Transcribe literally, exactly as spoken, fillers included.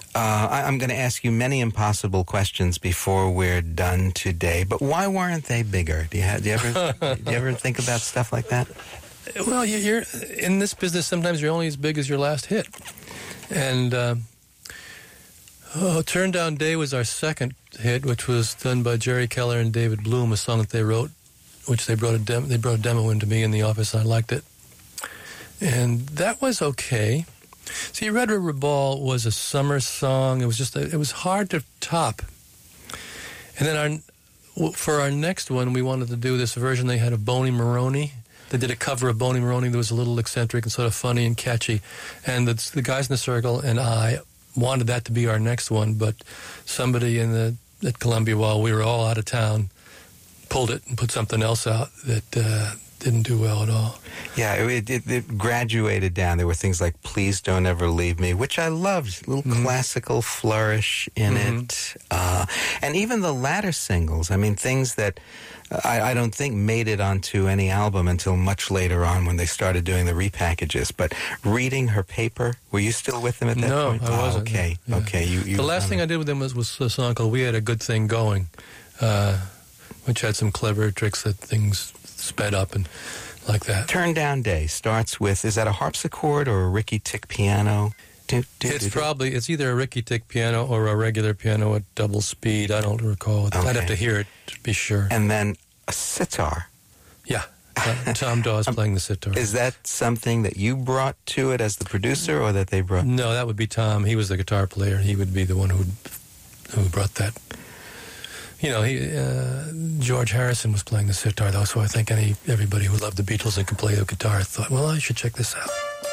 Uh, I, I'm going to ask you many impossible questions before we're done today, but why weren't they bigger? Do you, have, do you ever do you ever think about stuff like that? Well, you're in this business. Sometimes you're only as big as your last hit, and uh, oh, "Turn Down Day" was our second hit, which was done by Jerry Keller and David Bloom, a song that they wrote, which they brought a dem- they brought a demo into me in the office. And I liked it, and that was okay. See, Red River Ball was a summer song. It was just, a, it was hard to top. And then our, for our next one, we wanted to do this version. They had a Boney Maroney. They did a cover of Boney Maroney that was a little eccentric and sort of funny and catchy. And the, the guys in the circle and I wanted that to be our next one, but somebody in the at Columbia, while we were all out of town, pulled it and put something else out that uh, didn't do well at all. Yeah, it, it, it graduated down. There were things like "Please Don't Ever Leave Me," which I loved. A little mm-hmm. classical flourish in mm-hmm. it. Uh, and even the latter singles, I mean, things that uh, I, I don't think made it onto any album until much later on when they started doing the repackages. But "Reading Her Paper," were you still with them at that no, point? No, I wasn't. Oh, okay, yeah. okay. You, you, the last thing I did with them was, was a song called "We Had a Good Thing Going," uh, which had some clever tricks that things sped up and like that. "Turn Down Day" starts with, is that a harpsichord or a Ricky Tick piano? Do, do, it's do, do. probably, it's either a Ricky Tick piano or a regular piano at double speed. I don't recall. Okay. I'd have to hear it to be sure. And then a sitar. Yeah. Uh, Tom Dawes playing the sitar. Is that something that you brought to it as the producer or that they brought? No, that would be Tom. He was the guitar player. He would be the one who who brought that. You know, he, uh, George Harrison was playing the sitar, though, so I think any everybody who loved the Beatles and could play the guitar thought, well, I should check this out.